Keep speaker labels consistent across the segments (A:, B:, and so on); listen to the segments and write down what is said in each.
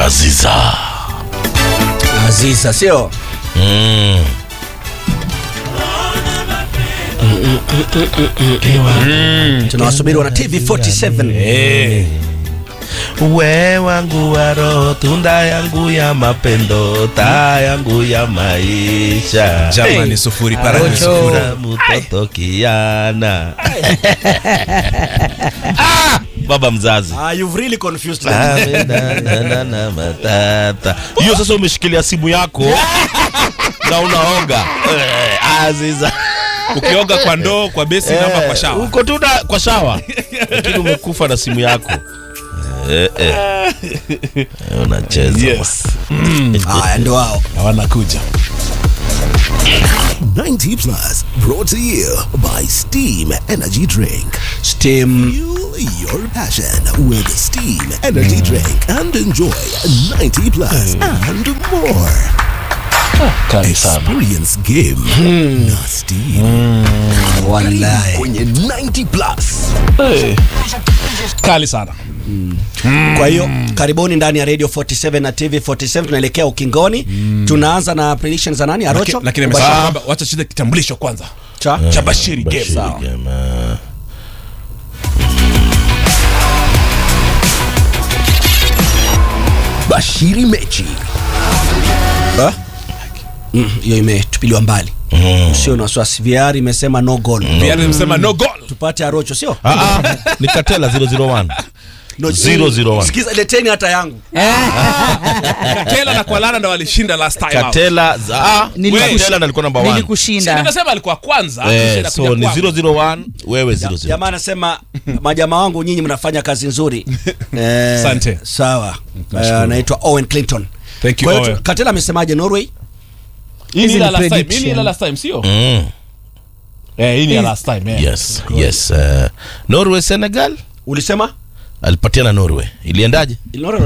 A: Aziza sio? Tunawasubiri wana TV47.
B: Uwe wangu wa roho, tunda yangu ya mapendo, taa yangu ya maisha.
C: Jamani, sufuri para sufuri.
B: Mtoto kiana. Baba mzazi.
A: You've really confused me.
B: Na matata. Hiyo sasa umeshikilia simu yako na unaoga. Aziza.
C: Ukioga kwa ndoo, kwa besi ama kwa shower.
B: Uko tu kwa shower. Lakini umekufa na simu yako. Unacheza.
C: Yes.
A: Ndio wao.
C: Wanakuja.
D: 90 Plus brought to you by Steam Energy Drink.
A: Steam.
D: Fuel your passion with Steam Energy Drink and enjoy 90 Plus and more. Experience game na Steam.
A: Wallahi.
D: Kwenye 90 Plus.
C: Kali sana.
A: Kwa hiyo karibuni ndani ya Radio 47 na TV 47, tunaelekea ukingoni. Tunaanza na predictions za nani? Arocho.
C: Lakini amesema kwamba wacha cheze kitambulisho kwanza. Cha Bashiri game.
A: Sawa.
D: Bashiri mechi.
A: Hiyo imetupiliwa mbali. Sio na wasiwasi. VR imesema no goal.
C: VR imesema no goal.
A: Tupate Arocho sio?
B: Ni Katela 001.
A: No,
B: 001.
A: Sikiza, leteni hata yangu.
C: Katela na Kwalana ndo walishinda last time.
B: Katela Katela alikuwa number 1.
E: Nilikushinda.
C: Ninasema alikuwa kwanza.
B: So ni 001, wewe 00.
A: Jamaa anasema majamaa wangu nyinyi mnafanya kazi nzuri.
C: Asante.
A: Sawa. Anaitwa Owen Clinton.
C: Thank you.
A: Kwa hiyo Katela amesemaje Norway?
C: Hii ni last time sio? Hii ni last time.
B: Yes. Norway Senegal?
A: Ulisema?
B: Alipatiana Norway. Iliendaje?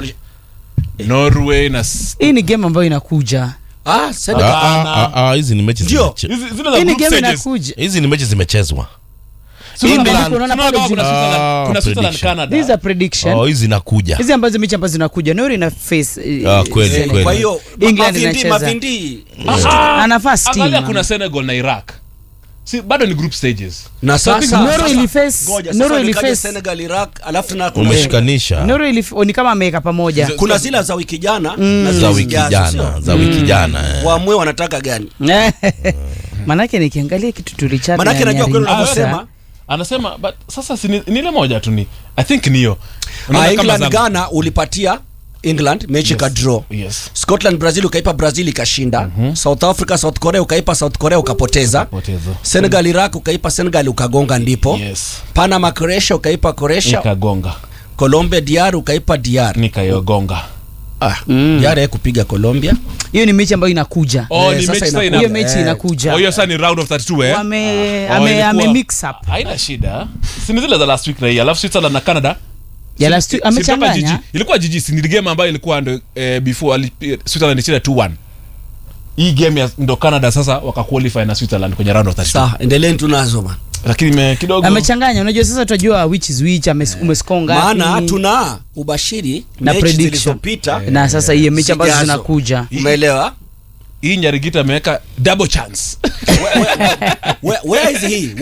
C: Norway na
E: hii ni game ambayo inakuja.
A: Senegal.
B: Hizi ni mechi
A: zimechezwa.
E: Hii ni game inakuja.
B: Hizi ni mechi zimechezwa.
E: England
C: kuna Switzerland Canada.
E: These are prediction.
B: Hizi zinakuja.
E: Hizi ambazo mechi ambazo zinakuja. Norway na face.
B: Kweli.
A: Kwa hiyo
E: England inacheza.
A: Mavindi.
E: Anafast team.
C: Angalia kuna Senegal na Iraq. Si bado ni group stages.
A: Na sasa
E: Norway iliface
A: Senegal, Iraq, alafu na
B: umeshikanisha.
E: Norway ni kama ameweka pamoja.
A: Kuna zile za wiki jana na
B: za wiki jana.
A: Waamue wanataka gani?
E: Manake nikiangalia kitu tulichana.
A: Manake najua kweli unavyosema.
C: Anasema but sasa ni ile moja tu ni I think niyo.
A: England Ghana ulipatia England mechi ka draw.
C: Yes.
A: Scotland Brazil ukaipa Brazil ikashinda. South Africa South Korea ukaipa South Korea ukapoteza. Senegal Iraq ukaipa Senegal ukagonga ndipo.
C: Yes.
A: Panama Croatia ukaipa Croatia
C: ikagonga.
A: Colombia DR ukaipa DR
C: nikayogonga.
A: DR kupiga Colombia.
E: Hiyo ni mechi ambayo inakuja.
C: Ni mechi
E: hiyo mechi inakuja.
C: Hiyo sasa ni round of 32
E: ame mix up.
C: Haina shida. Si zile za last week na hii. Alafu Switzerland na Canada.
E: Ya last week amechanganya.
C: Ilikuwa jiji si ni game ambayo ilikuwa ndo before Switzerland ilishinda 2-1. Hii game ndo Canada sasa wakaqualify na Switzerland kwenye round of 32.
A: Sawa, endeleeni tunazo bana.
C: Lakini kidogo
E: amechanganya. Unajua sasa tutajua which is which, umeskonga.
A: Maana tuna ubashiri
E: na prediction na sasa hii mechi ambazo zinakuja.
A: Umeelewa?
C: Hii Nyarigita ameweka double chance.
A: Where is he?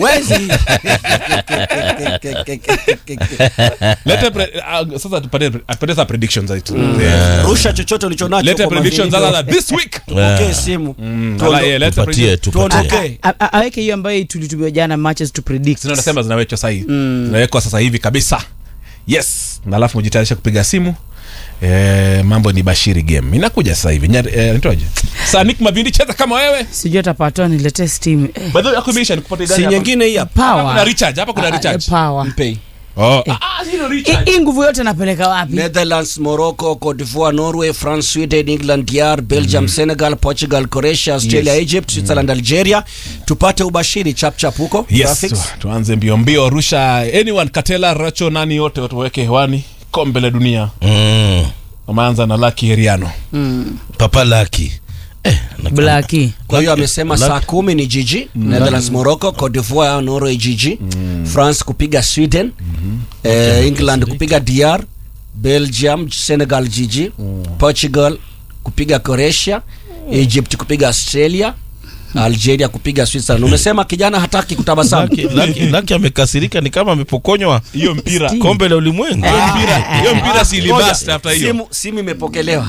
C: Sasa tupate predictions zetu.
A: Rusha chochote ulichonacho.
C: Leta predictions za this week.
A: Okay, simu.
B: Tupatie.
E: Aweke hiyo ambayo tulitumia jana matches to predict.
C: Sina nasema zinawekwa sasa hivi. Zinawekwa sasa hivi kabisa. Yes. Na alafu mjitayarisha kupiga simu. Mambo ni Bashiri game. Inakuja sasa hivi. Nitoaje? Sasa Nick Mavindi cheza kama wewe.
E: Sijui atapata niletee Steam.
C: Bado akumisha nikupatie gani
A: hapa? Si nyingine hii
E: hapa.
C: Kuna recharge, hapa kuna recharge.
E: Power.
A: Mpei.
C: Zero recharge.
E: Hii nguvu yote napeleka wapi?
A: Netherlands, Morocco, Cote d'Ivoire, Norway, France, Sweden, England, DR, Belgium, Senegal, Portugal, Croatia, Australia, Egypt, Switzerland, Algeria. Tupate ubashiri chap huko.
C: Yes. Tuanze mbio. Rusha anyone Katela, Racho, nani yote waweke hewani. Kombe la dunia. Wameanza na Lucky Heriano.
B: Papa Lucky.
E: Blacky.
A: Kwa hiyo amesema saa 10 ni jiji. Netherlands, Morocco, Cote d'Ivoire, Norway jiji. France kupiga Sweden. England kupiga DR. Belgium Senegal jiji, Portugal kupiga Croatia, Egypt kupiga Australia, Algeria kupiga Switzerland. Umesema kijana hataki kutabasamu.
B: Laki amekasirika ni kama amepokonywa
C: hiyo mpira.
B: kombe la ulimwengu.
C: Hiyo mpira si libast after hiyo.
A: Simu imepokelewa.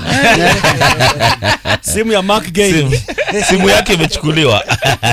A: Simu ya Mark Gay.
B: Simu yake imechukuliwa.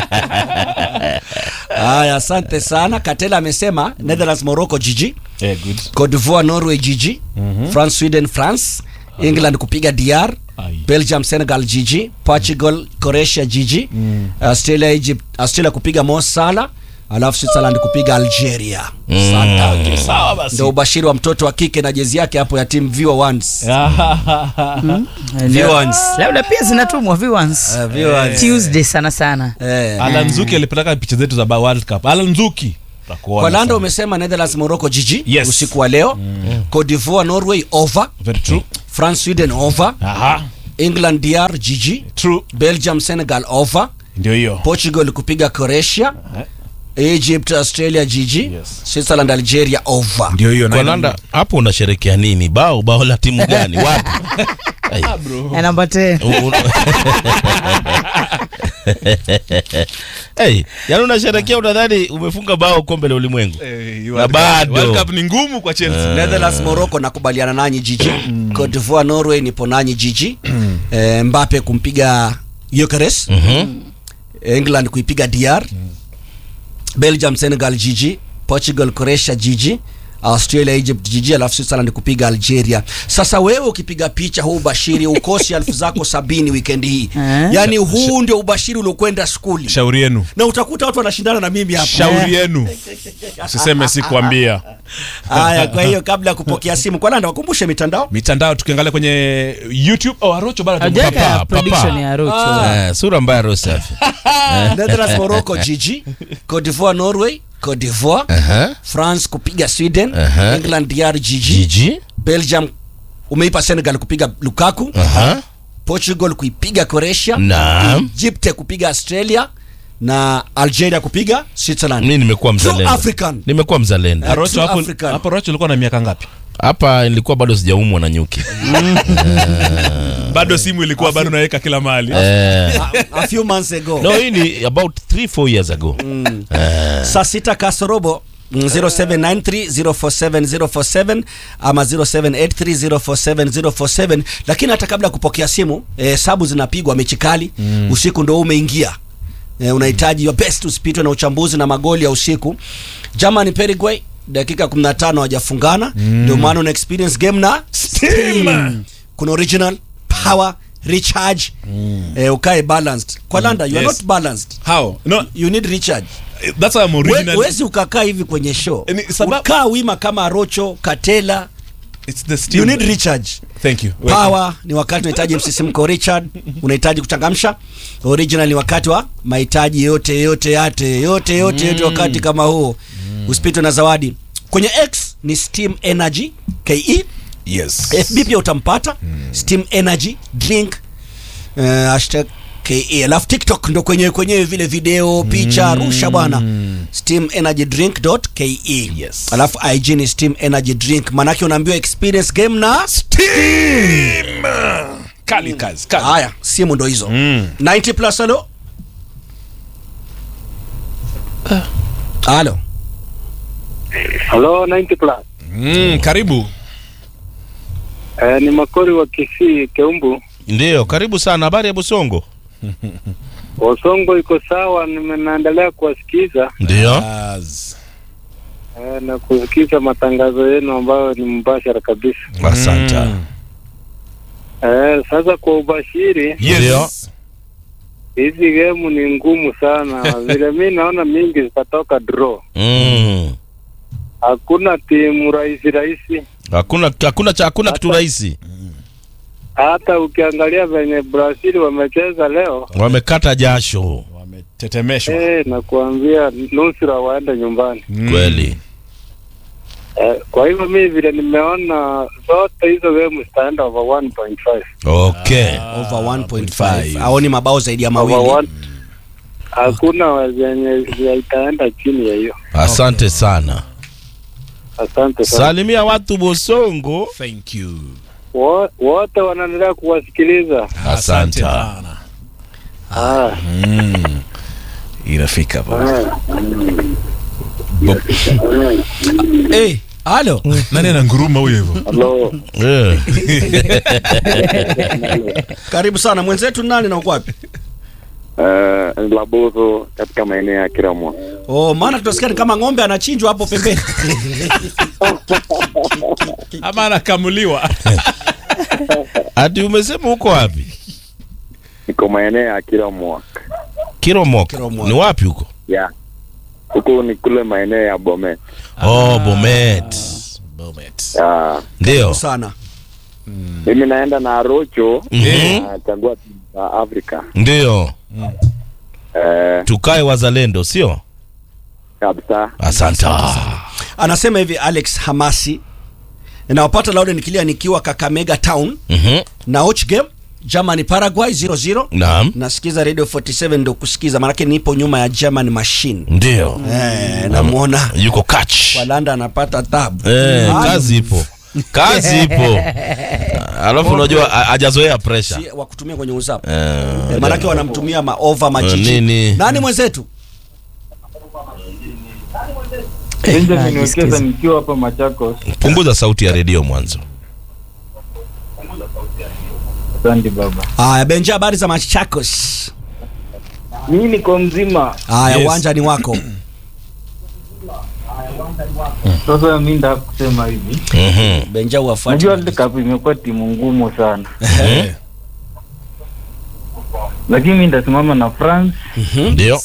A: Haya, asante sana. Katela amesema Netherlands Morocco jiji,
C: Good.
A: Cote d'Ivoire Norway jiji, France Sweden France, England kupiga DR, Belgium Senegal jiji, Portugal Croatia jiji, Australia Egypt, Australia kupiga Mo Salah, alafu Switzerland kupiga Algeria.
C: Asante. Sawa basi.
A: Ndio ubashiri wa mtoto wa kike na jezi yake hapo ya team Viewer Ones. Viewer Ones.
E: Labda pia zinatumwa viewers.
A: Viewers.
E: Tuesday sana.
C: Alan Zuki alipeleka picha zetu za World Cup. Alan Zuki.
A: Kwa Lando umesema Netherlands Morocco jiji,
C: Yes.
A: usiku wa leo. Cote d'Ivoire Norway over.
C: Very true.
A: France Sweden over.
C: Aha.
A: England DR jiji,
C: True.
A: Belgium Senegal over.
C: Ndio hiyo.
A: Portugal kupiga Croatia, Egypt Australia jiji,
C: Yes.
A: Switzerland Algeria over.
C: Ndio hiyo.
B: Kwa Landa hapo unasherekea nini? Bao la timu gani? Wapi?
E: Ya namba 10.
B: Yaani unasherekea unadhani umefunga bao kombe la ulimwengu. Na bado
C: World Cup ni ngumu kwa Chelsea.
A: Netherlands Morocco nakubaliana nanyi jiji. Cote d'Ivoire Norway nipo nanyi jiji. Mbappe kumpiga Gyökeres. England kuipiga DR. Belgium Senegal jiji, Portugal Croatia jiji, Australia Egypt jiji, alafu Switzerland kupiga Algeria. Sasa wewe ukipiga picha huu ubashiri ukosi 70,000 weekend hii. Yaani huu ndio ubashiri uliokwenda skuli.
C: Shauri yenu.
A: Na utakuta watu wanashindana na mimi hapa.
C: Shauri yenu. Usiseme sikuambia.
A: Haya, kwa hiyo kabla ya kupokea simu kwa Landa wakumbushe mitandao
C: tukiangalia kwenye YouTube Arocho bado
E: Ajaka prediction ya Arocho.
B: sura mbaya roho safi.
A: Netherlands Morocco jiji, Cote d'Ivoire Norway, Cote d'Ivoire, France kupiga Sweden, England DR jiji, Belgium umeipa Senegal kupiga Lukaku, Portugal kuipiga Croatia, Egypt kupiga Australia na Algeria kupiga Switzerland.
B: Mimi nimekuwa mzalendo.
C: Hapo Rocho ulikuwa na miaka ngapi?
B: Hapa nilikuwa bado sijaumwa na nyuki.
C: Bado simu ilikuwa bado naweka kila mahali.
A: A few months ago.
B: No, hii ni about 3-4 years ago.
A: Saa 6 kasorobo 0793047047 ama 0783047047. Lakini hata kabla kupokea simu sabu zinapigwa mechi kali. Usiku ndo umeingia. Unahitaji your best usipitwe na uchambuzi na magoli ya usiku. Germany Paraguay dakika 15 hawajafungana. Ndio maana una experience game na Steam. Kuna original power recharge. Ukae balanced. Kwa Landa you are not balanced.
C: How? No,
A: You need recharge.
C: that's why I'm original.
A: Wezi ukakaa hivi kwenye show.
C: Sababu
A: Ukaa wima kama Arocho, Katela.
C: it's the Steam.
A: You need recharge.
C: Thank you.
A: Power ni wakati unahitaji msisimko Richard, unahitaji kuchangamsha. Original ni wakati wa mahitaji yote wakati kama huo. Usipitwe na zawadi. Kwenye X ni Steam Energy KE.
C: Yes.
A: FB pia utampata Steam Energy Drink #KE. Alafu TikTok ndo kwenye vile video picha rusha bwana. steamenergydrink.ke.
C: Yes.
A: Alafu IG ni Steam Energy Drink. Manake unaambiwa experience game na
C: Steam. Kali.
A: haya, simu ndo hizo. 90 plus halo. Halo.
F: Hello 90 plus.
C: Karibu.
F: Ni Makori wa Kisii Keumbu.
B: Ndio, karibu sana. Habari ya Busongo?
F: Busongo iko sawa, naendelea kuwasikiza.
B: Ndio.
F: Na kusikiza matangazo yenu ambayo ni mbashara kabisa.
B: Asante.
F: Sasa kwa ubashiri,
C: Yes.
F: hizi game ni ngumu sana. Vile mimi naona mingi zitatoka draw. Hakuna timu rahisi.
B: Hakuna kitu rahisi.
F: Hata ukiangalia venye Brazil wamecheza leo,
B: Wamekata jasho.
C: Wametetemeshwa.
F: na kuambia nusura waende nyumbani.
B: Kweli.
F: Kwa hivyo mimi vile nimeona zote hizo game zitaenda over 1.5.
B: Okay.
A: Over 1.5. Aoni mabao zaidi ya mawili.
F: Hakuna zenye itaenda chini ya hiyo.
B: Asante sana.
F: Asante sana.
B: Salimia watu Bosongo.
C: Thank you.
F: Wote wanaendelea kuwasikiliza.
B: Asante.
C: Bana.
F: Ah.
C: Inafika bana.
A: Halo.
C: Nani ananguruma huyo hivyo?
F: Hello.
A: Karibu sana mwenzetu, nani na uko wapi?
F: Labozo katika maeneo ya Kiramwa.
A: Maana tunasikia kama ng'ombe anachinjwa hapo pembeni.
C: Ama anakamuliwa.
B: Ati umesema uko wapi?
F: Niko maeneo ya Kiramwa.
B: Kiromok. Ni wapi huko?
F: Yeah. Huko ni kule maeneo ya Bomet.
B: Bomet. Ndio.
A: Sana.
F: Mimi naenda na Rocho chagua za Afrika.
B: Ndio. Tukae wazalendo, sio?
F: Kabisa.
B: Asante.
A: Anasema hivi Alex Hamasi, nawapata laude nikilia nikiwa Kakamega Town. Na watch game Germany Paraguay 0-0.
B: Naam.
A: Nasikiza Radio 47 ndo kusikiza, maana nipo nyuma ya German machine.
B: Ndio.
A: Namuona
B: yuko catch.
A: Walanda anapata tabu.
B: Kazi ipo. Kazi ipo. Alafu unajua hajazoea pressure.
A: Si wa kutumia kwenye WhatsApp. Maana wanamtumia over majiji. Nani mwenzetu?
F: Benjamin Wekesa nikiwa hapa Machakos.
B: Punguza sauti ya redio mwanzo.
F: Asante baba.
A: Benja, habari za Machakos?
F: Mimi niko mzima.
A: Uwanja ni wako.
F: Sasa mimi ndio kusema hivi.
A: Benja uafuate.
F: Unajua World Cup imekuwa timu ngumu sana. Lakini mimi ndasimama na France.
B: Ndio.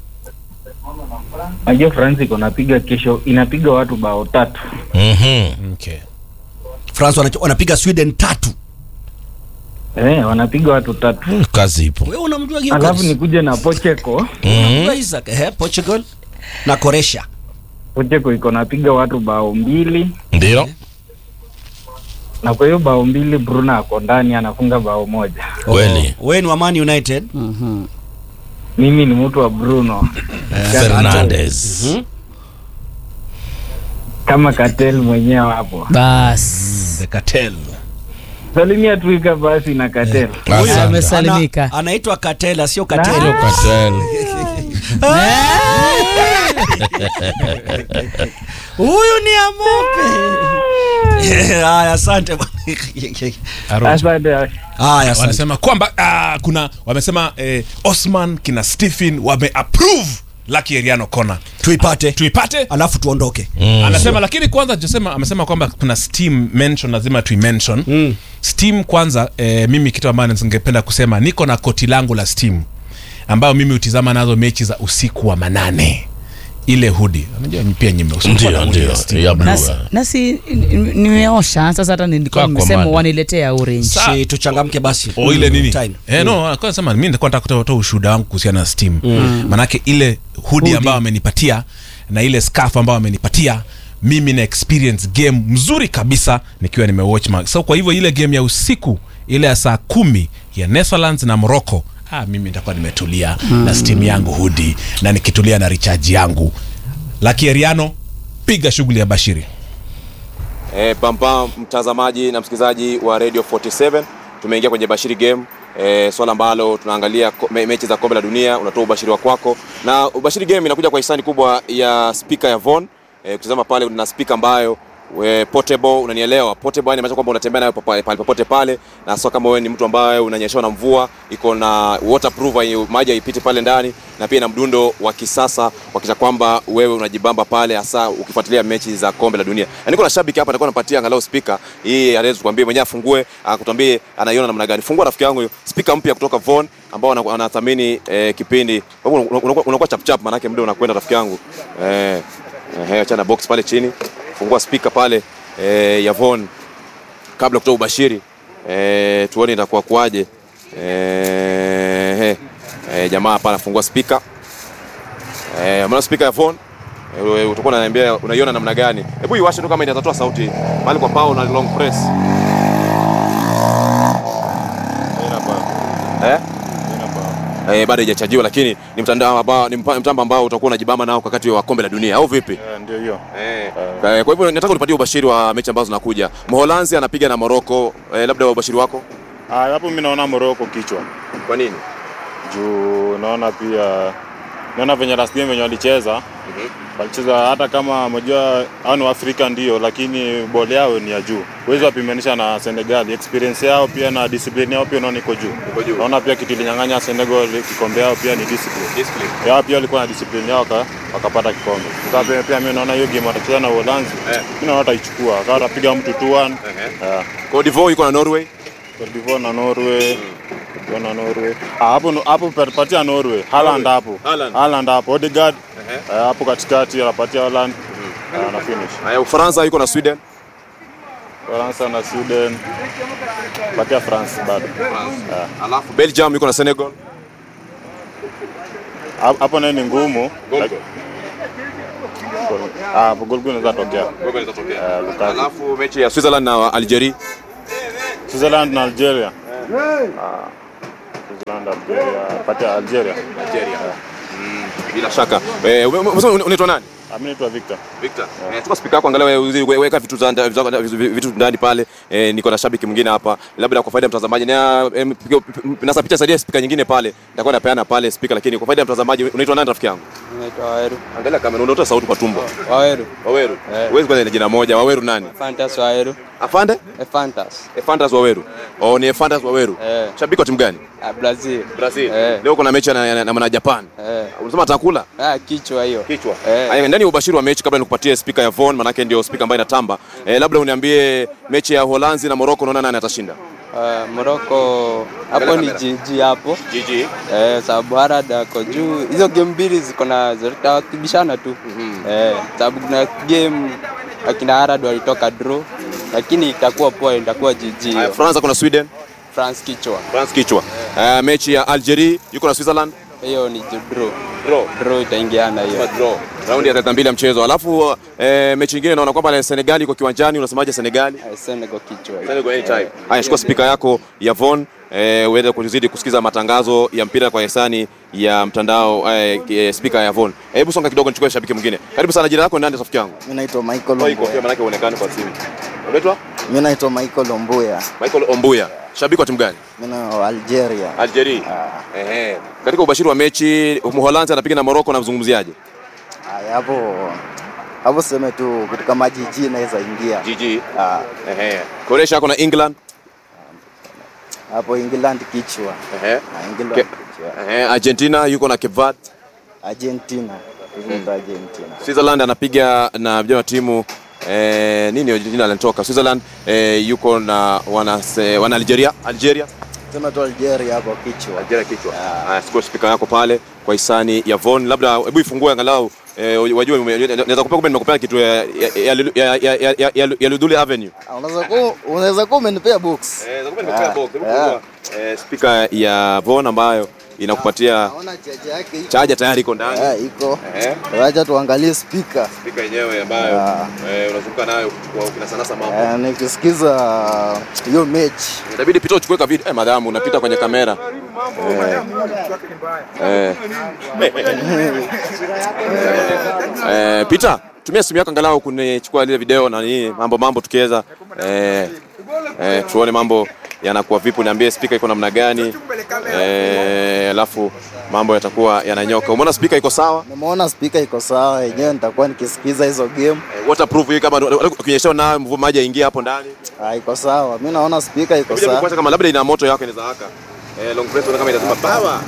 F: Unajua France iko napiga kesho, inapiga watu bao 3.
C: Okay.
A: France wanapiga Sweden 3.
F: Wanapiga watu 3.
B: Kazi ipo.
A: Wewe unamjua Gio?
F: Alafu nikuje na Portugal.
A: Isaac, Portugal na Croatia.
F: Portugal iko napiga watu bao 2.
B: Ndio.
F: Na kwa hiyo bao 2 Bruno ako ndani anafunga bao 1.
B: Kweli.
A: Wewe ni wa Man United?
F: Mimi ni mtu wa Bruno
B: Fernandes.
F: Kama Cartel mwenyewe hapo.
E: Bas.
C: The Cartel.
F: Salimia tuika basi na Cartel.
E: Huyu amesalimika.
A: Anaitwa Cartel, sio Cartel.
B: Cartel.
A: Huyu ni Amope. Haya, asante bwana.
F: Asante.
A: Haya,
C: Wanasema kwamba wamesema Osman kina Stephen wame-approve Lucky Heriano Kona. Tuipate
A: alafu tuondoke.
C: Anasema lakini kwanza amesema kwamba kuna Steam mention, lazima tuimention. Steam kwanza, mimi kitu ambacho ningependa kusema, niko na koti langu la Steam ambayo mimi utizama nazo mechi za usiku wa manane. Ile hoodie. Unajua pia nyimbo usiku.
B: Ndio.
E: Nasi nimeosha sasa, hata nilikuwa nimesema waniletea orange.
A: Si tuchangamke basi.
C: Ile nini? No, kwa sema mimi nilikuwa nataka kutoa ushuhuda wangu kuhusiana na Steam. Manake ile hoodie ambayo amenipatia na ile scarf ambayo amenipatia, mimi na experience game mzuri kabisa nikiwa nimewatch match. So kwa hivyo ile game ya usiku ile ya saa 10 ya Netherlands na Morocco, mimi nitakuwa nimetulia na Steam yangu hoodie na nikitulia na recharge yangu. Lucky Heriano, piga shughuli ya Bashiri.
G: Pampa mtazamaji na msikilizaji wa Radio 47, tumeingia kwenye Bashiri game. Swala ambalo tunaangalia mechi za kombe la dunia, unatoa ubashiri wa kwako. Na Bashiri game inakuja kwa hisani kubwa ya speaker ya Von. Kutazama pale na speaker ambayo portable, unanielewa? Portable yani maana kwamba unatembea nayo pale popote pale, na sio kama wewe ni mtu ambaye unanyeshewa na mvua, iko na waterproof, maji haipiti pale ndani, na pia na mdundo wa kisasa wakisha kwamba wewe unajibamba pale, hasa ukifuatilia mechi za kombe la dunia. Na niko na shabiki hapa atakuwa anapatia angalau speaker hii, anaweza kuambia mwenyewe afungue, akuambie anaiona namna gani. Fungua rafiki yangu hiyo speaker mpya kutoka Von ambao anathamini kipindi. Unakuwa chap chap, maana yake muda unakwenda rafiki yangu. Acha na box pale chini. Fungua speaker pale ya Von kabla kutoa ubashiri. Tuone itakuwa kwaje. Jamaa hapa anafungua speaker. Maana speaker ya Von utakuwa unaniambia unaiona namna gani. Hebu iwashe tu kama inatoa sauti. Mali kwa power na long press. Bado haijachajiwa, lakini ni mtandao ambao utakuwa unajibamba nao wakati wa kombe la dunia au vipi?
H: Ndio hiyo.
G: Kwa hivyo nataka unipatie ubashiri wa mechi ambazo zinakuja. Mholanzi anapiga na Morocco, labda ubashiri wako?
H: Hapo mimi naona Morocco kichwa.
G: Kwa nini?
H: Juu naona venye last game venye walicheza. Walicheza hata kama mmoja au ni Afrika ndio, lakini ball yao ni ya juu. Huwezi wapimanisha na Senegal. Experience yao pia na discipline yao pia naona iko juu. Naona pia kitu ilinyang'anya Senegal kikombe yao pia ni discipline. Yao pia walikuwa na discipline yao wakapata kikombe. Sasa pia mimi naona hiyo game watacheza na Uholanzi. Mimi naona wataichukua. Kama watapiga mtu 2-1.
G: Cote d'Ivoire yuko na Norway.
H: Cote d'Ivoire na Norway. Kuna Norway. Hapo patia Norway. Haaland hapo. Odegaard. Hapo katikati anapatia Haaland. Na finish.
G: Haya, Ufaransa yuko na Sweden.
H: Ufaransa na Sweden. Patia France bado.
G: Alafu Belgium yuko na Senegal.
H: Hapo naye ni ngumu. Gol inaweza tokea.
G: Alafu mechi ya Switzerland na Algeria.
H: Switzerland na Algeria. Patia Algeria.
G: Bila shaka. Unaitwa nani?
H: Mimi naitwa Victor.
G: Tuko speaker yako, angalia weka vitu ndani pale. Niko na shabiki mwingine hapa, labda kwa faida ya mtazamaji na picha saidia speaker nyingine pale. Nitakuwa napeana pale speaker, lakini kwa faida ya mtazamaji, unaitwa nani rafiki yangu?
I: Naitwa Waweru.
G: Angalia kamera, unatoa sauti kwa tumbo.
I: Waweru.
G: Wewe kwanza ni jina moja. Waweru nani?
I: Fantas Waweru.
G: Afande? Fantas Waweru. Ni Fantas Waweru. Shabiki wa timu gani?
I: Brazil.
G: Leo kuna mechi na Japan. Unasema atakula?
I: Kichwa hiyo.
G: Ndani ya ubashiri wa mechi, kabla nikupatie speaker ya Von, manake ndio speaker ambaye inatamba. Labda uniambie mechi ya Uholanzi na Morocco, unaona nani atashinda?
I: Morocco hapo ni GG hapo.
G: GG.
I: Sababu Haaland ako juu. Hizo game mbili ziko na zitakibishana tu. Sababu kuna game akina Haaland walitoka draw, lakini itakuwa poa, itakuwa GG.
G: France kuna Sweden.
I: France kichwa.
G: Mechi ya Algeria yuko na Switzerland.
I: Hiyo ni draw itaingiana hiyo.
G: Raundi ya 32 ya mchezo. Alafu mechi nyingine naona kwamba Senegal iko kiwanjani, unasemaje Senegal?
I: Senegal kichwa.
G: Senegal anytime. Haya, chukua speaker yako ya Von, uweze kuzidi kusikiza matangazo ya mpira kwa hisani ya mtandao. Speaker ya Von, hebu songa kidogo nichukue shabiki mwingine. Karibu sana, jina lako nani rafiki yangu?
J: Mimi naitwa Michael Ombuya.
G: Maana yake uonekane kwa simu. Unaitwa?
J: Mimi naitwa Michael Ombuya.
G: Michael Ombuya. Shabiki wa timu gani?
J: Mimi na Algeria.
G: Katika ubashiri wa mechi, Uholanzi anapiga na Morocco, na mzungumziaje?
J: Hapo sema tu kitu kama GG inaweza ingia.
G: GG. Croatia yako na England.
J: Hapo England kichwa. England kichwa.
G: Argentina yuko na Cape Verde.
J: Argentina.
G: Switzerland anapiga na vijana timu nini Argentina anatoka. Switzerland yuko na wana Algeria.
J: Sema tu Algeria hapo kichwa.
G: Score speaker yako pale kwa hisani ya Von, labda hebu ifungue angalau wajue naweza nimekupea kitu ya Ludule Avenue.
J: Unaweza kuwa umenipea box.
G: Speaker ya Von ambayo inakupatia chaja tayari iko ndani.
J: Iko. Wacha tuangalie speaker
G: yenyewe ambayo unazunguka nayo kwa kinasanasa mambo.
J: Nikisikiza hiyo mechi
G: inabidi pita uchukue ka video madam, unapita kwenye kamera. Pita, tumia simu yako angalau kunichukua ile video na nini mambo tukiweza tuone mambo yanakuwa vipi. Niambie speaker iko namna gani, alafu mambo yatakuwa yananyoka. Umeona speaker iko sawa?
J: Nimeona speaker iko sawa, yenyewe nitakuwa nikisikiza hizo game.
G: Waterproof hii kama ukinyesha na mvua maji aingie hapo ndani.
J: Iko sawa. Mimi naona speaker iko sawa.
G: Kwanza kama labda ina moto yako inaweza haka. Long press kama inasema power.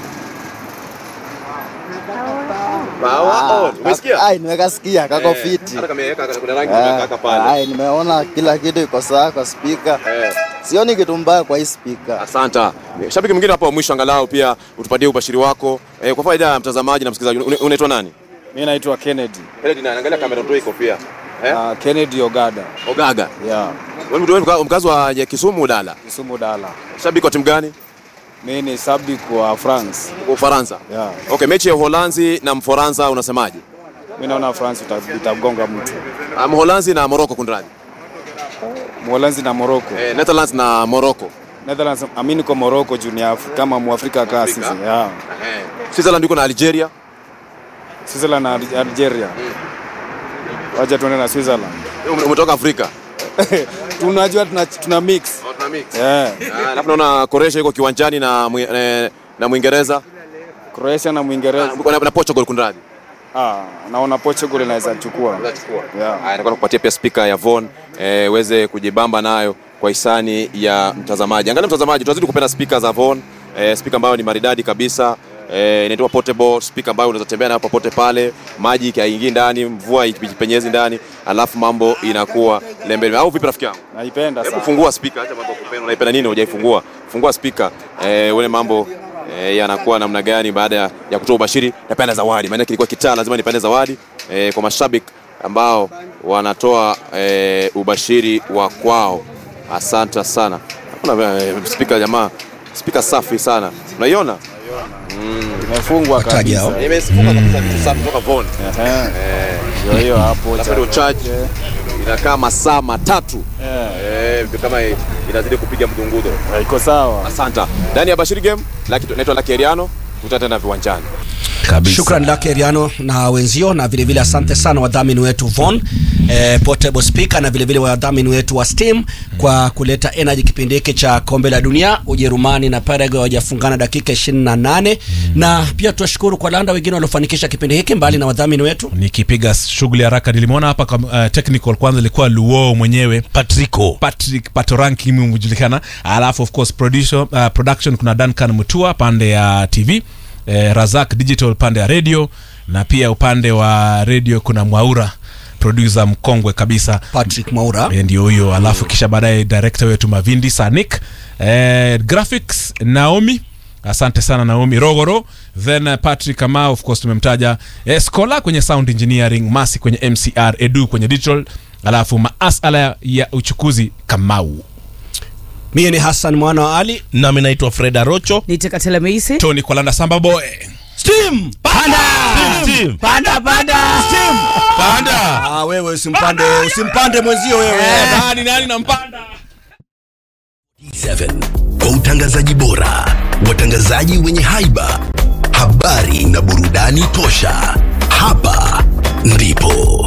G: Umesikia?
J: Nimekasikia kako fiti.
G: Hata kama kuna rangi imekaka pale.
J: Nimeona kila kitu iko sawa kwa speaker. Sioni kitu mbaya kwa hii speaker.
G: Asante. Shabiki mwingine hapa wa mwisho angalau pia utupatie ubashiri wako kwa faida ya mtazamaji na msikilizaji. Unaitwa nani?
K: Mimi naitwa Kennedy.
G: Kennedy, na angalia kamera ndio iko pia.
K: Kennedy Ogaga.
G: Yeah. Wewe mkazi wa Kisumu Dala?
K: Kisumu Dala.
G: Shabiki wa timu gani?
K: Mimi ni shabiki wa France.
G: Kwa Ufaransa?
K: Yeah.
G: Okay, mechi ya Uholanzi na Mfaransa unasemaje?
K: Mimi naona France itagonga mtu.
G: Uholanzi na Morocco kundradi?
K: Uholanzi na Morocco.
G: Netherlands na Morocco.
K: Netherlands, amini kwa Morocco junior kama Muafrika kaa sisi. Yeah.
G: Switzerland yuko na Algeria.
K: Switzerland na Algeria. wacha tuende na Switzerland.
G: Umetoka Afrika?
K: Tunajua tuna mix.
G: Tuna mix.
K: Yeah.
G: Naona Croatia iko kiwanjani na Muingereza.
K: Croatia na Muingereza.
G: Na Portugal kundradi.
K: Naona Portugal inaweza chukua.
G: Yeah. Nataka kupatia pia speaker ya Von uweze kujibamba nayo kwa hisani ya mtazamaji. Angalia mtazamaji, tunazidi kupenda speaker za Von, speaker ambayo ni maridadi kabisa. Inaitwa portable speaker ambayo unaweza tembea nayo popote pale, maji yaingii ndani, mvua ikipenyezi ndani, alafu mambo inakuwa lembe. Au vipi rafiki yangu?
K: Naipenda sana.
G: Hebu fungua speaker, acha mambo kupenda. Unaipenda nini hujaifungua? Fungua speaker. Uone mambo yanakuwa namna gani baada ya kutoa ubashiri. Napenda zawadi. Maana kilikuwa kitaa, lazima nipende zawadi kwa mashabiki ambao wanatoa ubashiri wa kwao. Asante sana. Kuna speaker jamaa. Speaker safi sana. Unaiona?
K: Imefungwa kabisa.
G: Imefungwa kabisa, kitu safi kutoka Von.
K: Hiyo hapo.
G: Labda charge inakaa masaa 3. Kama inazidi kupiga mdungudo.
K: Iko sawa.
G: Asante. Ndani ya Bashiri Game, naitwa Lucky Eriano, tutatenda viwanjani.
A: Kabisa. Shukrani Lucky Eriano na wenzio, na vile vile asante sana wadhamini wetu Von, portable speaker, na vile vile wadhamini wetu wa Steam kwa kuleta energy kipindi hiki cha kombe la dunia. Ujerumani na Paraguay wajafungana dakika 28 na pia tuwashukuru kwa landa wengine waliofanikisha kipindi hiki mbali na wadhamini wetu.
C: Nikipiga shughuli haraka nilimwona hapa technical kwanza ilikuwa Luo mwenyewe Patrick Patoranki mjulikana, alafu of course production kuna Duncan Mutua pande ya TV, Razak Digital pande ya radio, na pia upande wa radio kuna Mwaura producer mkongwe kabisa
A: Patrick Mwaura
C: ndio huyo, alafu kisha baadaye director wetu Mavindi Sanik, graphics Naomi, asante sana Naomi Rogoro, then Patrick Kamau of course tumemtaja, Scholar kwenye sound engineering, Masi kwenye MCR, Edu kwenye digital, alafu maasala ya uchukuzi Kamau.
A: Mimi ni Hassan Mwana wa Ali,
B: na mimi naitwa Freda Rocho,
E: Nitekatela Meisi,
C: Tony Kolanda Samba Boy.
A: Steam panda,
B: Steam
E: panda
A: Steam
B: panda.
A: Wewe usimpande mwenzio wewe.
C: Nani nampanda?
D: 7 kwa utangazaji bora, watangazaji wenye haiba, habari na burudani tosha. Hapa ndipo